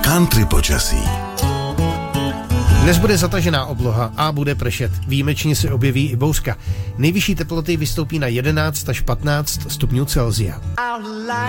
Country počasí. Dnes bude zatažená obloha a bude pršet. Výjimečně se objeví i bouřka. Nejvyšší teploty vystoupí na 11 až 15 stupňů Celsia.